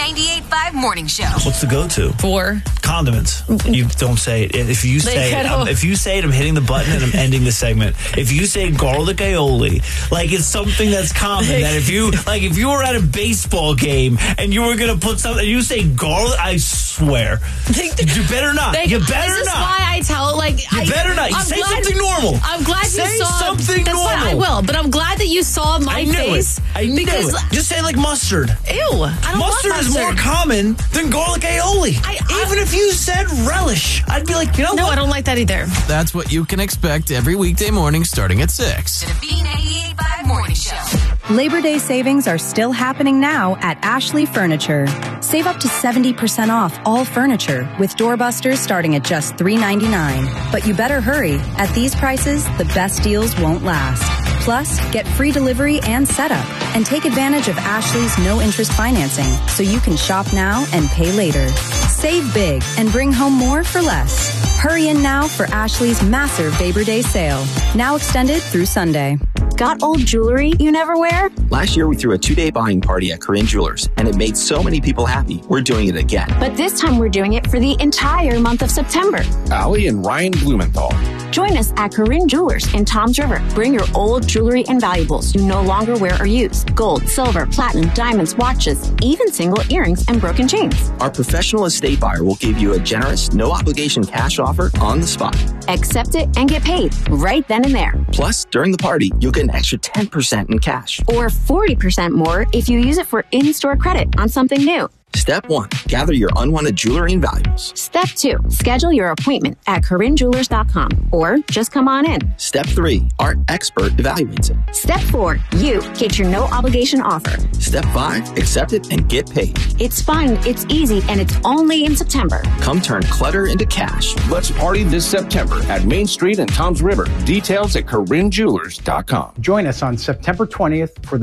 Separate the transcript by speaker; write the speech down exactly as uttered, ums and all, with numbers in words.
Speaker 1: ninety-eight point five Morning Show.
Speaker 2: What's the go-to?
Speaker 3: For
Speaker 2: Condiments. You don't say it. If you say it, I'm, if you say it, I'm hitting the button and I'm ending the segment. If you say garlic aioli, like it's something that's common. That if you like, if you were at a baseball game and you were gonna put something, you say garlic, I swear, you better not.
Speaker 3: They,
Speaker 2: you better
Speaker 3: this is
Speaker 2: not.
Speaker 3: why I tell like
Speaker 2: you
Speaker 3: I,
Speaker 2: better not. You
Speaker 3: I'm
Speaker 2: say
Speaker 3: glad,
Speaker 2: something normal.
Speaker 3: I'm glad
Speaker 2: say
Speaker 3: you saw
Speaker 2: something
Speaker 3: that's
Speaker 2: normal.
Speaker 3: What I will, but I'm glad that you saw my
Speaker 2: I knew
Speaker 3: face.
Speaker 2: It. I knew
Speaker 3: because,
Speaker 2: it. Just say like mustard.
Speaker 3: Ew, I don't
Speaker 2: mustard,
Speaker 3: want mustard
Speaker 2: is more common than garlic aioli.
Speaker 3: I, I,
Speaker 2: Even if you said relish, I'd be like, you know
Speaker 3: no,
Speaker 2: what?
Speaker 3: I don't like that either.
Speaker 4: That's what you can expect every weekday morning starting at six.
Speaker 1: The B ninety-eight point five Morning Show.
Speaker 5: Labor Day savings are still happening now at Ashley Furniture. Save up to seventy percent off all furniture with doorbusters starting at just three ninety-nine. But you better hurry. At these prices, the best deals won't last. Plus, get free delivery and setup. And take advantage of Ashley's no-interest financing so you can shop now and pay later. Save big and bring home more for less. Hurry in now for Ashley's massive Labor Day sale. Now extended through Sunday.
Speaker 6: Got old jewelry you never wear?
Speaker 7: Last year, we threw a two-day buying party at Corinne Jewelers, and it made so many people happy. We're doing it again.
Speaker 6: But this time, we're doing it for the entire month of September.
Speaker 8: Allie and Ryan Blumenthal.
Speaker 6: Join us at Corinne Jewelers in Toms River. Bring your old jewelry and valuables you no longer wear or use. Gold, silver, platinum, diamonds, watches, even single earrings and broken chains.
Speaker 7: Our professional estate buyer will give you a generous, no-obligation cash offer on the spot.
Speaker 6: Accept it and get paid right then and there.
Speaker 7: Plus, during the party, you'll get an extra ten percent in cash.
Speaker 6: Or forty percent more if you use it for in-store credit on something new.
Speaker 7: Step one, gather your unwanted jewelry and valuables.
Speaker 6: Step two, schedule your appointment at Corinne Jewelers dot com or just come on in.
Speaker 7: Step three, our expert evaluates it.
Speaker 6: Step four, you get your no obligation offer.
Speaker 7: Step five, accept it and get paid.
Speaker 6: It's fun, it's easy, and it's only in September.
Speaker 7: Come turn clutter into cash.
Speaker 8: Let's party this September at Main Street and Toms River. Details at Corinne Jewelers dot com.
Speaker 9: Join us on September twentieth for the